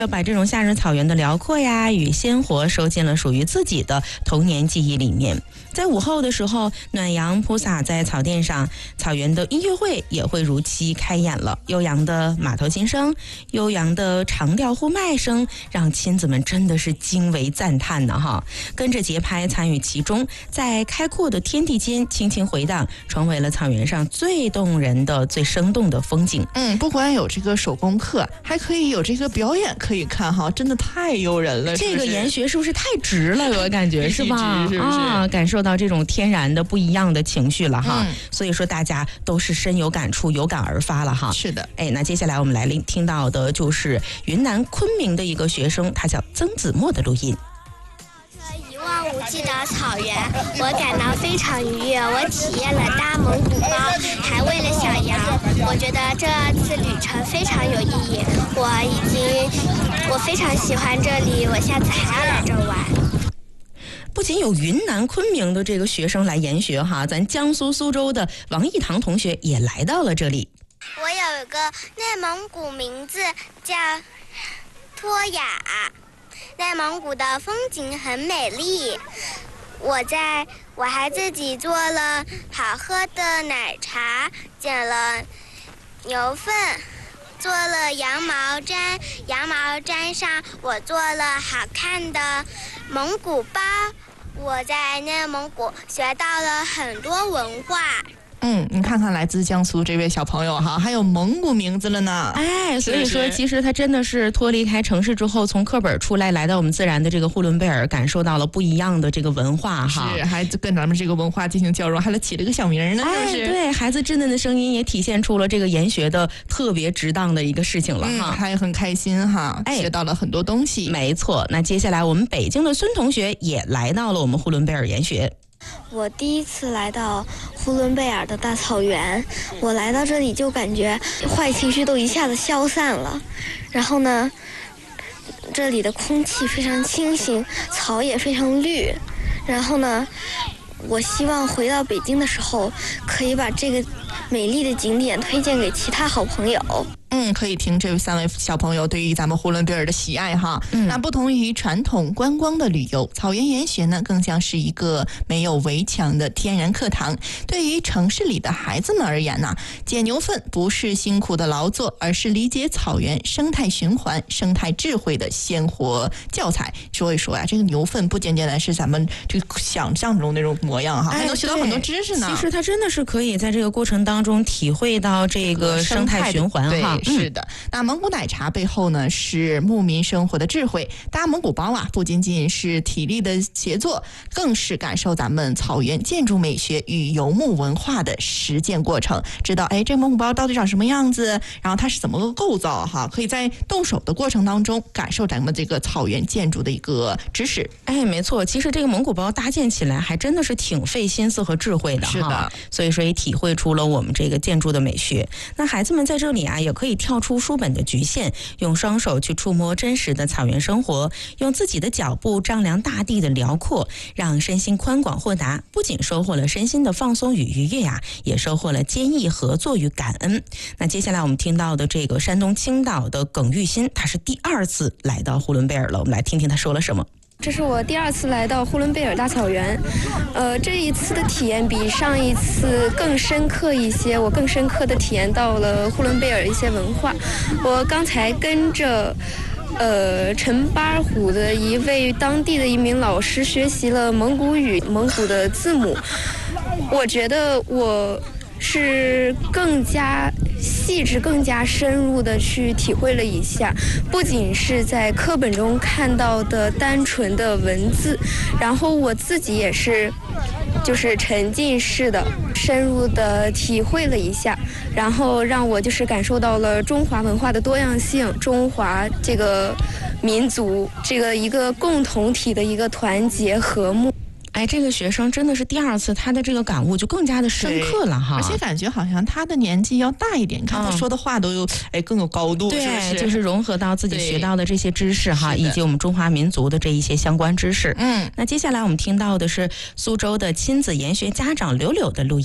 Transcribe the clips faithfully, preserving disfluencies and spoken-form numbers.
要把这种夏日草原的辽阔呀与鲜活收进了属于自己的童年记忆里面。在午后的时候，暖阳铺洒在草甸上，草原的音乐会也会如期开演了。悠扬的马头琴声，悠扬的长调呼麦声，让亲子们真的是惊为赞叹呢哈！跟着节拍参与其中，在开阔的天地间轻轻回荡，成为了草原上最动人的、最生动的风景。 嗯，不光有这个手工课，还可以有这个表演可以看哈，真的太诱人了。 这个研学是不是太直了？我感觉是吧？ 是不是啊，感受到这种天然的不一样的情绪了哈。 嗯、 所以说大家都是深有感触，有感而发了哈。 是的， 哎，那接下来我们来听到的就是云南昆明的一个学生，他叫曾子墨的录音。 一望无际的草原，我感到非常愉悦。我体验了搭蒙古包，还喂了小羊。我觉得这次旅程非常有意义。我已经，我非常喜欢这里，我下次还要来这儿玩。 不仅有云南昆明的这个学生来研学哈，咱江苏苏州的王一堂同学也来到了这里。 我有一个内蒙古名字叫托雅。内蒙古的风景很美丽，我在我还自己做了好喝的奶茶，剪了牛粪，做了羊毛毡，羊毛毡上我做了好看的蒙古包。我在内蒙古学到了很多文化。 嗯，你看看来自江苏这位小朋友哈，还有蒙古名字了呢。 哎，所以说其实他真的是脱离开城市之后，从课本出来，来到我们自然的这个呼伦贝尔，感受到了不一样的这个文化哈。 是，还跟咱们这个文化进行交融，还起了个小名呢。 哎， 是对，孩子稚嫩的声音也体现出了这个研学的特别值当的一个事情了哈。 嗯，他也很开心哈，学到了很多东西。 没错，那接下来我们北京的孙同学也来到了我们呼伦贝尔研学。 我第一次来到呼伦贝尔的大草原，我来到这里就感觉坏情绪都一下子消散了。然后呢，这里的空气非常清新，草也非常绿。然后呢，我希望回到北京的时候，可以把这个美丽的景点推荐给其他好朋友。 嗯，可以听这三位小朋友对于咱们呼伦贝尔的喜爱哈。嗯，那不同于传统观光的旅游，草原研学呢更像是一个没有围墙的天然课堂。对于城市里的孩子们而言呢，捡牛粪不是辛苦的劳作，而是理解草原生态循环、生态智慧的鲜活教材。所以说呀，这个牛粪不简简单是咱们这个想象中那种模样哈，还能学到很多知识呢。 其实它真的是可以在这个过程当中体会到这个生态循环哈。 是的，那蒙古奶茶背后呢是牧民生活的智慧。搭蒙古包啊，不仅仅是体力的协作，更是感受咱们草原建筑美学与游牧文化的实践过程。知道哎，这蒙古包到底长什么样子，然后它是怎么个构造哈？可以在动手的过程当中感受咱们这个草原建筑的一个知识。 哎，没错，其实这个蒙古包搭建起来还真的是挺费心思和智慧的哈。 是的， 所以说也体会出了我们这个建筑的美学。那孩子们在这里啊，也可以跳出书本的局限，用双手去触摸真实的草原生活，用自己的脚步丈量大地的辽阔，让身心宽广豁达。不仅收获了身心的放松与愉悦呀、啊，也收获了坚毅合作与感恩。那接下来我们听到的这个山东青岛的耿玉新，他是第二次来到呼伦贝尔了，我们来听听他说了什么。 这是我第二次来到呼伦贝尔大草原，呃，这一次的体验比上一次更深刻一些，我更深刻的体验到了呼伦贝尔一些文化。我刚才跟着呃陈巴尔虎的一位当地的一名老师学习了蒙古语、蒙古的字母，我觉得我是更加细致、更加深入的去体会了一下，不仅是在课本中看到的单纯的文字，然后我自己也是就是沉浸式的深入的体会了一下，然后让我就是感受到了中华文化的多样性，中华这个民族这个一个共同体的一个团结和睦。 哎，这个学生真的是第二次，他的这个感悟就更加的深刻了哈， 而且感觉好像他的年纪要大一点，你看他说的话都有、嗯、哎更有高度， 对， 是不是？ 就是融合到自己学到的这些知识哈，以及我们中华民族的这一些相关知识。 嗯， 那接下来我们听到的是苏州的亲子研学家长柳柳的录音。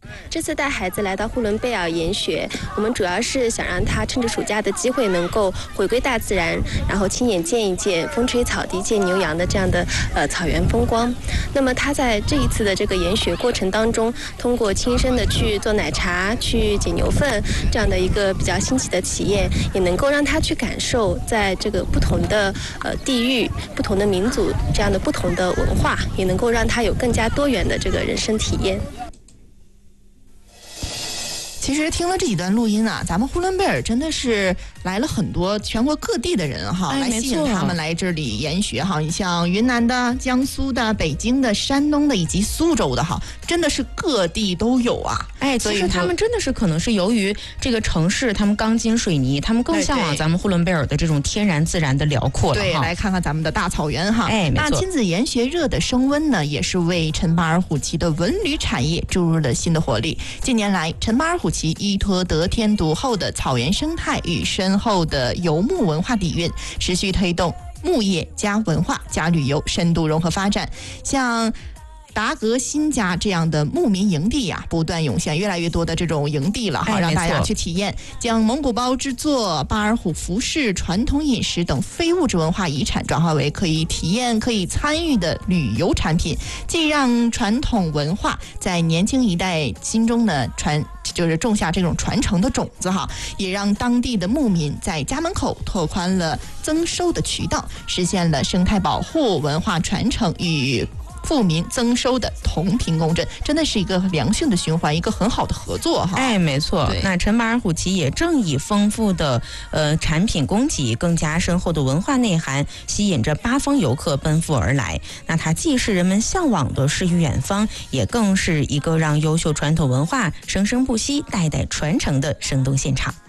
这次带孩子来到呼伦贝尔研学，我们主要是想让他趁着暑假的机会能够回归大自然，然后亲眼见一见风吹草低见牛羊的这样的呃草原风光。那么他在这一次的这个研学过程当中，通过亲身的去做奶茶、去捡牛粪这样的一个比较新奇的体验，也能够让他去感受在这个不同的呃地域、不同的民族这样的不同的文化，也能够让他有更加多元的这个人生体验。 其实听了这几段录音啊，咱们呼伦贝尔真的是来了很多全国各地的人哈， 哎、 来吸引他们来这里研学哈。你像云南的、江苏的、北京的、山东的以及苏州的哈，真的是各地都有啊。 哎，其实他们真的是可能是由于这个城市，他们钢筋水泥，他们更向往咱们呼伦贝尔的这种天然自然的辽阔了。 对，来看看咱们的大草原哈。 哎，没错。 那亲子研学热的升温呢，也是为陈巴尔虎旗的文旅产业注入了新的活力。近年来，陈巴尔虎旗依托得天独厚的草原生态与深厚的游牧文化底蕴，持续推动牧业加文化加旅游深度融合发展。像达格新家这样的牧民营地呀、啊，不断涌现越来越多的这种营地了哈， 哎、 让大家去体验，将蒙古包制作、巴尔虎服饰、传统饮食等非物质文化遗产转化为可以体验、可以参与的旅游产品，既让传统文化在年轻一代心中呢传，就是种下这种传承的种子哈，也让当地的牧民在家门口拓宽了增收的渠道，实现了生态保护、文化传承与富民增收的同频共振，真的是一个良性的循环，一个很好的合作哈。 哎，没错。那陈巴尔虎旗也正以丰富的呃产品供给、更加深厚的文化内涵，吸引着八方游客奔赴而来。那它既是人们向往的诗与远方，也更是一个让优秀传统文化生生不息、代代传承的生动现场。